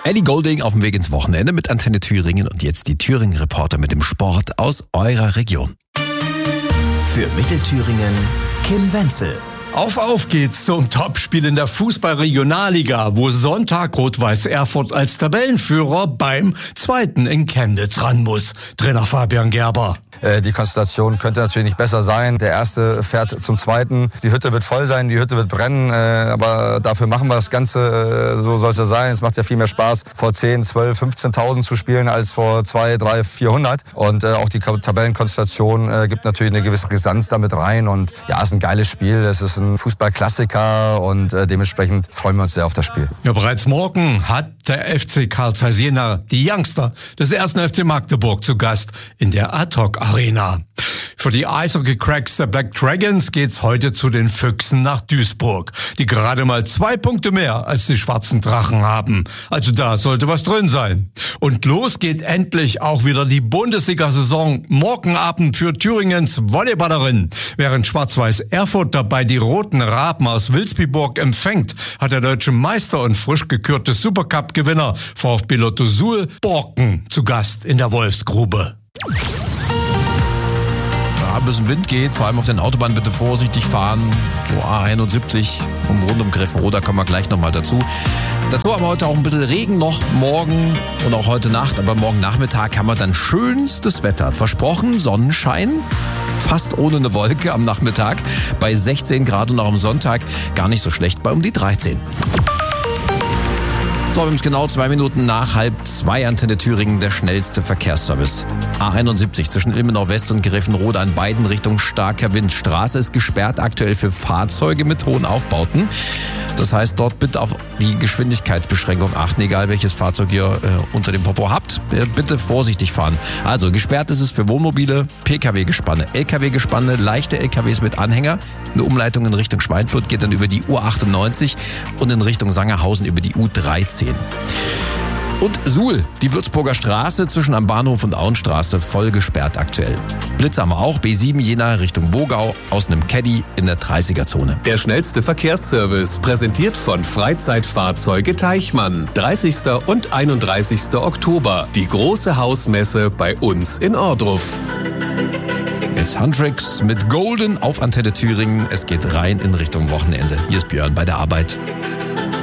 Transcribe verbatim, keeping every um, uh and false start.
Ellie Goulding auf dem Weg ins Wochenende mit Antenne Thüringen und jetzt die Thüringen-Reporter mit dem Sport aus eurer Region. Für Mittelthüringen Kim Wenzel. Auf, auf geht's zum Topspiel in der Fußball-Regionalliga, wo Sonntag Rot-Weiß Erfurt als Tabellenführer beim Zweiten in Chemnitz ran muss. Trainer Fabian Gerber. Die Konstellation könnte natürlich nicht besser sein. Der Erste fährt zum Zweiten. Die Hütte wird voll sein, die Hütte wird brennen. Aber dafür machen wir das Ganze, so soll es ja sein. Es macht ja viel mehr Spaß, vor zehn, zwölf, fünfzehntausend zu spielen, als vor zwei, drei, vierhundert. Und auch die Tabellenkonstellation gibt natürlich eine gewisse Brisanz damit rein. Und ja, es ist ein geiles Spiel. Es ist ein Fußballklassiker und dementsprechend freuen wir uns sehr auf das Spiel. Ja, bereits morgen hat der F C Carl Zeiss Jena die Youngster des ersten F C Magdeburg zu Gast in der Ad-Hoc Arena. Für die Eishockey-Cracks der Black Dragons geht's heute zu den Füchsen nach Duisburg, die gerade mal zwei Punkte mehr als die Schwarzen Drachen haben. Also da sollte was drin sein. Und los geht endlich auch wieder die Bundesliga-Saison morgen Abend für Thüringens Volleyballerinnen. Während Schwarz-Weiß Erfurt dabei die Roten Raben aus Vilsbiburg empfängt, hat der deutsche Meister und frisch gekürte Supercup-Gewinner VfB Lotto Suhl Borken zu Gast in der Wolfsgrube. Ein bisschen Wind geht, vor allem auf den Autobahnen bitte vorsichtig fahren. So A einundsiebzig um rund um Greffenroth, da kommen wir gleich nochmal dazu. Dazu haben wir heute auch ein bisschen Regen noch morgen und auch heute Nacht, aber morgen Nachmittag haben wir dann schönstes Wetter. Versprochen, Sonnenschein, fast ohne eine Wolke am Nachmittag bei sechzehn Grad und auch am Sonntag gar nicht so schlecht bei um die dreizehn. So, wir haben es genau zwei Minuten nach halb zwei. Antenne Thüringen, der schnellste Verkehrsservice. A einundsiebzig zwischen Ilmenau West und Greffenroth an beiden Richtungen starker Wind. Straße ist gesperrt aktuell für Fahrzeuge mit hohen Aufbauten. Das heißt, dort bitte auf die Geschwindigkeitsbeschränkung achten, egal welches Fahrzeug ihr äh, unter dem Popo habt. Äh, bitte vorsichtig fahren. Also gesperrt ist es für Wohnmobile, P K W-Gespanne, L K W-Gespanne, leichte L K Ws mit Anhänger. Eine Umleitung in Richtung Schweinfurt geht dann über die U achtundneunzig und in Richtung Sangerhausen über die U dreizehn. Und Suhl, die Würzburger Straße zwischen am Bahnhof und Auenstraße voll gesperrt aktuell. Blitz haben wir auch, B sieben Jena Richtung Wogau aus einem Caddy in der dreißiger-Zone. Der schnellste Verkehrsservice, präsentiert von Freizeitfahrzeuge Teichmann. dreißigsten und einunddreißigsten Oktober, die große Hausmesse bei uns in Ohrdruf. Jetzt Huntrix mit Golden auf Antenne Thüringen. Es geht rein in Richtung Wochenende. Hier ist Björn bei der Arbeit.